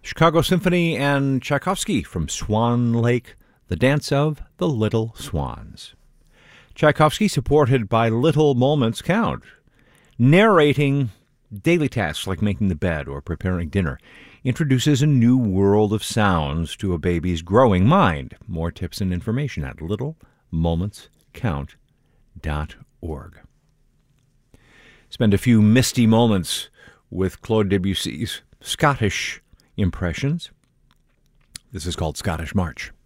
Chicago Symphony and Tchaikovsky from Swan Lake, The Dance of the Little Swans. Tchaikovsky, supported by Little Moments Count, narrating daily tasks like making the bed or preparing dinner, introduces a new world of sounds to a baby's growing mind. More tips and information at littlemomentscount.org. Spend a few misty moments with Claude Debussy's Scottish impressions. This is called Scottish March.